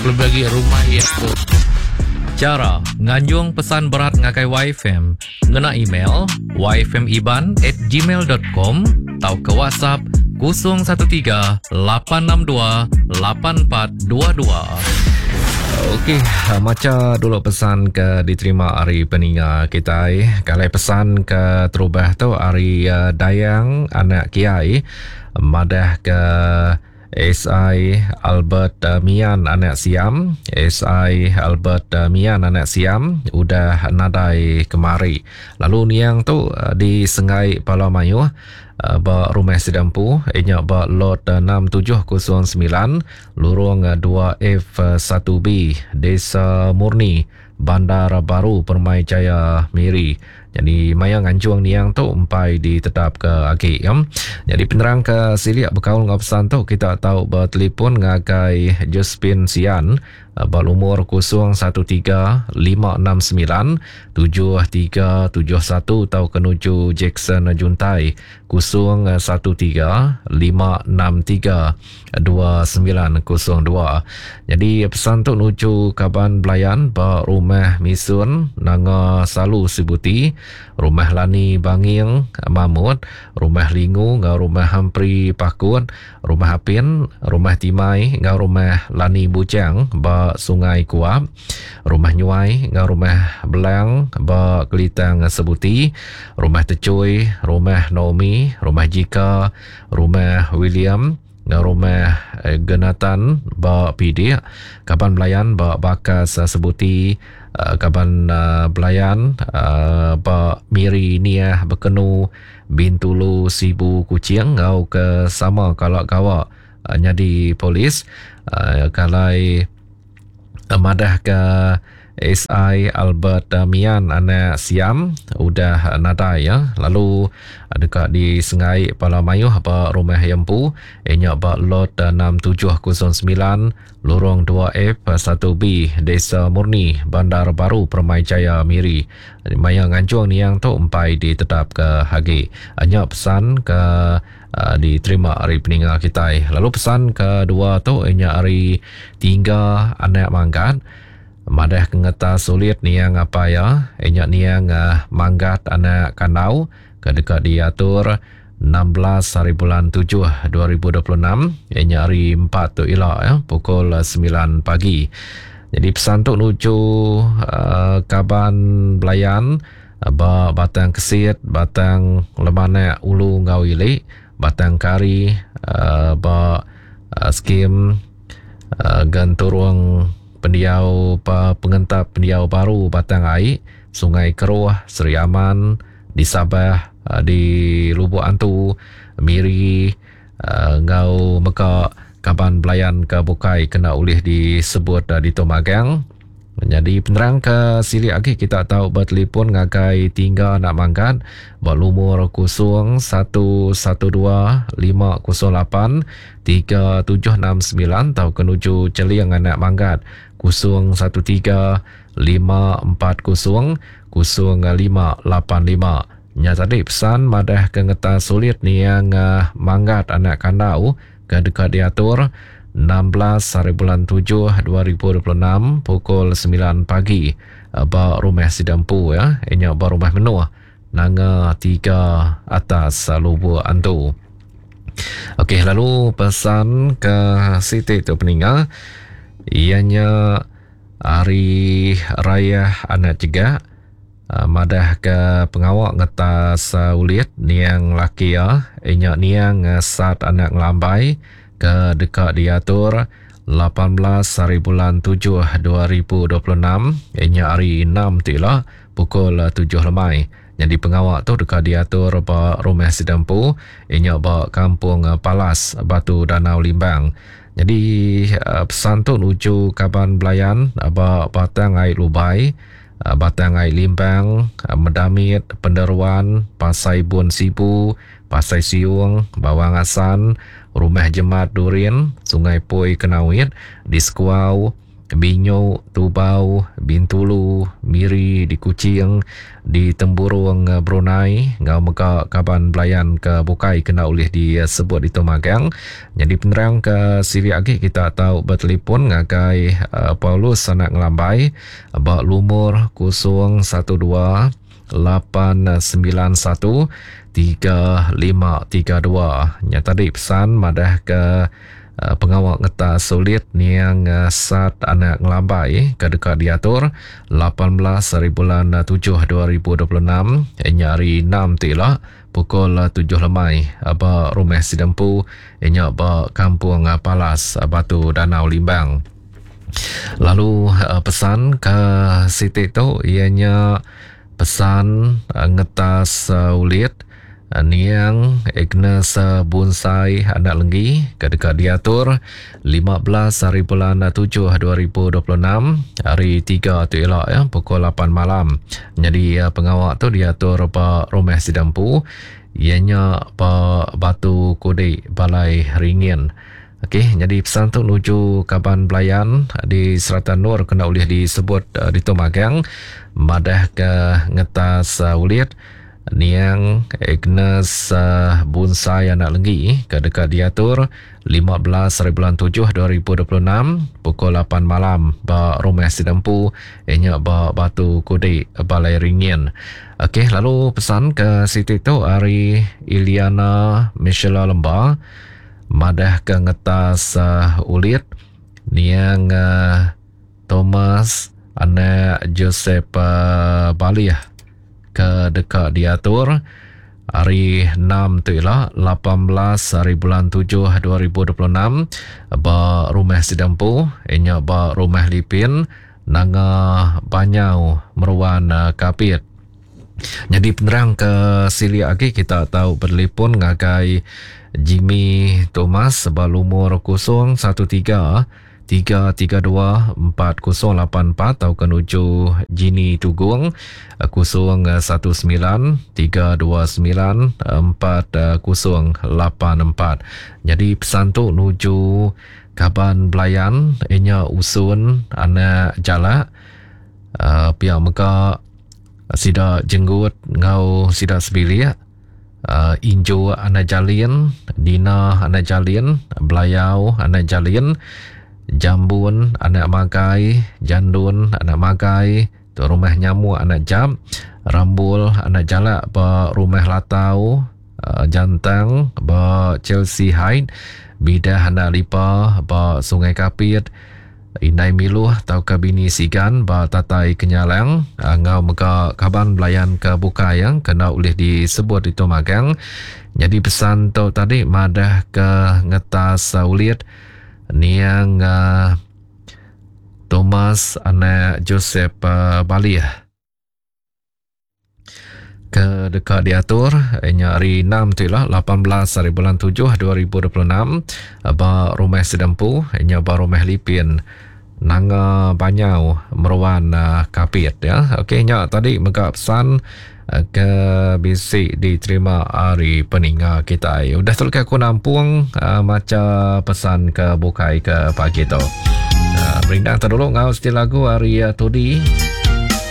lebih lagi rumah yang tu. Cara nganjung pesan berat ngakai YFM, ngena email yfmiban@gmail.com atau ke WhatsApp 013-862-8422. Okey, macam dulu pesan ke diterima hari peninga kita. Kalau pesan ke terubah tu hari Dayang anak Kiai madah ke SI Albert Mian anak Siam. SI Albert Mian anak Siam udah nadai kemari. Lalu niang tu di Sengai Palamayu ba rumah sedampu inya ba lot 6709 lorong 2F1B Desa Murni Bandar Baru Permai Jaya Miri. Jadi maya nganjuang niang tu umpai ditetap ke agi Jadi penerang ke siliak berkaul dengan pesan tu kita tahu bertelefon ngagai Jospin Sian berumur 013-569-7371 atau kenuju Jackson Juntai 013-563-2902. Jadi pesan tu nuju Kaban Belayan ba rumah Misun Nanga Salu Sibuti, rumah Lani Banging Mamut, rumah Lingu ngau rumah Hampri Pakun, rumah Apin, rumah Timai ngau rumah Lani Bujang ba Sungai Kuap, rumah Nyuai ngau rumah Belang ba Kelitang Sebuti, rumah Tecuy, rumah Naomi, rumah Jika, rumah William ngau rumah Genatan ba Pidi, Kaban Belayan ba Bakas Sebuti, Kaban Belayan ba Miri Niah Bekenu Bintulu Sibu Kucing ngau ke sama kalau kawa nyadi polis kalai madah ke SI Albert Mian anak Siam udah nadai ya. Lalu dekat di Sengai Palamayu apa rumah Yempu inya ba lot 6709 lorong 2F1B Desa Murni Bandar Baru Permai Jaya Miri. Maya nganjuang ni yang tu umpai ditetap ke hagi. Hanya pesan ke diterima hari peninga kita. Lalu pesan kedua tu inya hari 3 anak mangkat madah kengeta sulit niang apa ya inya niang manggat anak kanau ke dekat diatur 16 hari bulan 7 2026 inya hari 4 tu elok ya pukul 9 pagi. Jadi pesan tu nuju Kaban Belayan ba Batang Kesit, Batang Lemana Ulu Ngawili, Batang Kari ba skim ganturung pendiau pengentap pendiau baru Batang Ai, Sungai Keruh, Seri Aman, di Sabah, di Lubuk Antu, Miri, ngau meka Kaban Belayan ke Bukai kena ulih disebut di Tomagang. Jadi penerang ke sili lagi kita tahu bertelefon ngagai tinggal nak mangkat berumur 0125083769 atau kenuju Celiang anak mangkat 0135400585. Nya tadi pesan madah kengeta sulit ni yang mangkat anak kandau ke dekat diatur 16 hari bulan 7 2026 pukul 9 pagi ba rumah sidampu ya inya ba rumah menua nanga 3 atas Lubuk Antu. Okey, lalu pesan ke Siti tu peninggal ianya hari raya anak juga madah ke pengawak ngetas ulit niang laki ya inya niang sat anak ngelambai ke dekat diatur 18 hari bulan 7 2026 ianya hari 6 tila pukul 7 lemai. Jadi pengawak tu dekat diatur ba rumah sidampu ianya ba kampung Palas Batu Danau Limbang. Jadi pesan tu nuju Kaban Belayan ba Batang Ai Lubai, Batang Ai Limbang, Medamit, Penderuan, Pasai Bun Sibu, Pasai Siung, Bawang Asan, Rumah Jemat Durin, Sungai Poi Kenawit, Diskuau, Binyo, Tubau, Bintulu, Miri, di Kuching, di Temburung Brunei, ngau meka kaban belayan ke Bukai kena oleh disebut di Tomagang. Jadi penerang ke siri agi kita tahu bertelefon ngagai Paulus anak ngelambai bak lumur 012 891 3532. Nya tadi pesan madah ke pengawal ngeta sulit niang sat anak ngelambai ke dekat diatur 18 bulan 7 2026 nyari 6 tila pukul 7 lemai apa rumah sidempu nya ba kampung Palas Batu Danau Limbang. Lalu pesan ke Siti tu ianya pesan ngetas ulit niang Agnes Bonsai anak lenggi ke dekat diatur 15 bulan 7 2026 hari 3 tu elok ya pukul 8 malam. Jadi pengawal tu diatur pa rumah sidampu ianya pa Batu Kode Balai Ringin. Okey, jadi pesan tu menuju kaban belayan di Seratan Nur kena boleh disebut di Tomagang madah ke ngetas ulit niang Agnes Bonsai anak lenggi ke dekat diatur 15 bulan 7 2026 pukul 8 malam ba rumah sidampu nya ba Batu Kode Balai Ringin. Okey, lalu pesan ke Siti tu hari Iliana Michelle Lembah madah ke ngetas ulit niang Thomas anak Joseph Bali ke dekat diatur hari 6 tu ialah 18 hari bulan 7 2026 ba rumah sidampu nya ba rumah Lipin nanga Banyau Meruan Kapit. Jadi penerang ke sili lagi kita tahu bertelefon ngagai Jimmy Thomas sebab umur 013 332 4084 atau kenuju Jini Tugung 019 329 4084. Jadi pesan tu nuju kaban belayan enya usun anak jala pihak meka sida jenggut ngau sida sebilia injo anak jalin Dina anak jalin Belayau anak jalin Jambun anak magai Jandun anak magai tu rumah nyamuk anak jam Rambul anak jalak ba rumah latau Jantang ba Chelsea Hyde Bidah anak lipa ba Sungai Kapit Inai Miluh tau kabini sigan ba tatai kenyalang ngau meka kaban belayan ke Bukayang kena oleh disebut di Tomagang. Jadi pesan tu tadi madah ke ngetas ulit niang Thomas anak Joseph Bali ke dekat diatur hari 6 tu lah 18 hari bulan 7 2026 ba rumah sedempu nya ba rumah Lipin nanga Banyau Meruan Kapit ya. Okey nya tadi mega pesan ke bisik diterima hari peninga kita. Udah selesai aku nampung macam pesan ke Bukai ke pagi tu. Berindang terdulu ngau setiap lagu hari tadi.